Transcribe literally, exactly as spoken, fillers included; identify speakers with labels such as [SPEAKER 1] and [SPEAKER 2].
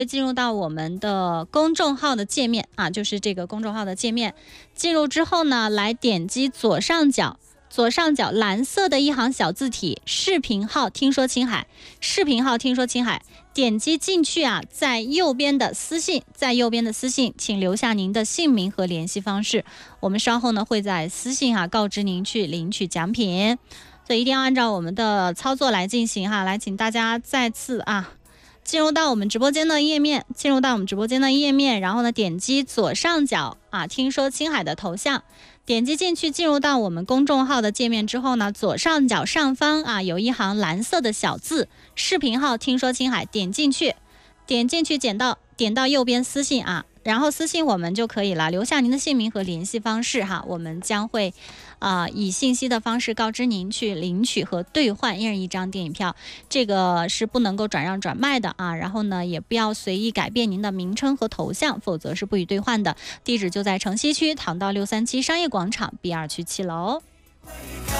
[SPEAKER 1] 进入到我们的公众号的界面啊，就是这个公众号的界面。进入之后呢，来点击左上角，左上角蓝色的一行小字体，视频号听说青海，视频号听说青海，点击进去啊，在右边的私信，在右边的私信，请留下您的姓名和联系方式，我们稍后呢会在私信啊告知您去领取奖品，所以一定要按照我们的操作来进行哈。来，请大家再次啊。进入到我们直播间的页面，进入到我们直播间的页面，然后呢，点击左上角啊，听说青海的头像，点击进去，进入到我们公众号的界面之后呢，左上角上方啊有一行蓝色的小字，视频号听说青海，点进去，点进去，点到点到右边私信啊，然后私信我们就可以了，留下您的姓名和联系方式哈，我们将会啊、呃、以信息的方式告知您去领取和兑换一人一张电影票，这个是不能够转让转卖的啊，然后呢也不要随意改变您的名称和头像，否则是不予兑换的。地址就在城西区唐道六三七商业广场 B 二区七楼。